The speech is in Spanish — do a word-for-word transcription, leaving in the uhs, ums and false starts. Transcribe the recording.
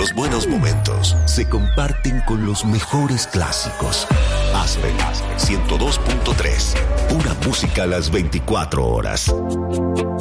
Los buenos momentos se comparten con los mejores clásicos. Hazme ciento dos punto tres. Pura música a las veinticuatro horas.